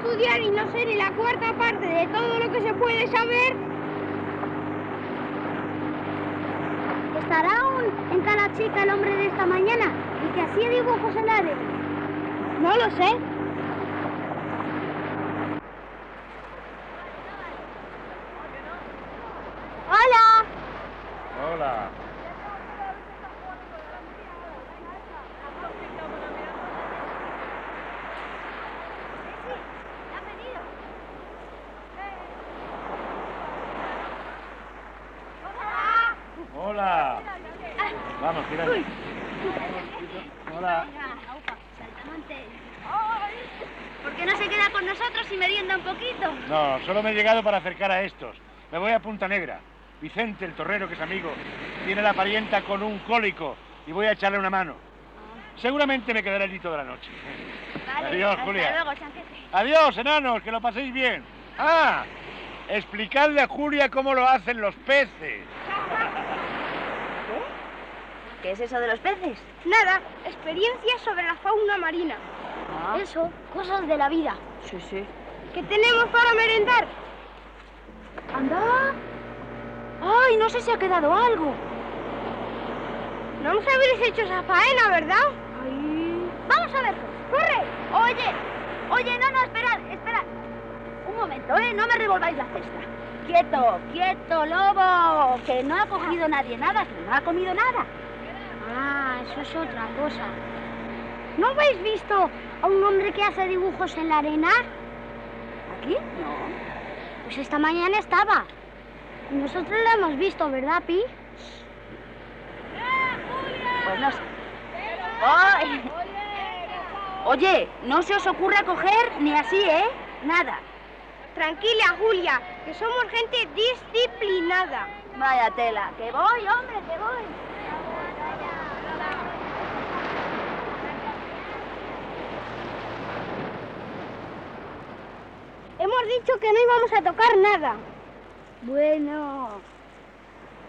estudiar y no sé ni la cuarta parte de todo lo que se puede saber. ¿Estará aún en cada chica el hombre de esta mañana? El que hacía dibujos en la arena. No lo sé. ¡Hola! Hola. Hola. Vamos, tira. Hola. Saltamonte. ¿Por qué no se queda con nosotros y merienda un poquito? No, solo me he llegado para acercar a estos. Me voy a Punta Negra. Vicente, el torrero que es amigo, tiene la parienta con un cólico y voy a echarle una mano. Seguramente me quedaré allí toda la noche. Vale, Adiós, hasta Julia. luego, chanquete. Adiós, enanos, que lo paséis bien. Ah, explicadle a Julia cómo lo hacen los peces. ¿Qué es eso de los peces? Nada, experiencias sobre la fauna marina. Eso, cosas de la vida. Sí, sí. ¿Qué tenemos para merendar? ¡Anda! ¡Ay, no sé si ha quedado algo! No nos habréis hecho esa faena, ¿verdad? Ay. Vamos a verlo. ¡Corre! Oye, no, esperad. Un momento, no me revolváis la cesta. Quieto, lobo, que no ha cogido nadie nada, que no ha comido nada. Ah, eso es otra cosa. ¿No habéis visto a un hombre que hace dibujos en la arena? ¿Aquí? No. Pues esta mañana estaba. Y nosotros lo hemos visto, ¿verdad, Pi? Pues no sé. ¡Ay! Oye, no se os ocurra coger ni así, ¿eh? Nada. Tranquila, Julia, que somos gente disciplinada. Vaya tela. Que voy, hombre, que voy. Hemos dicho que no íbamos a tocar nada. Bueno,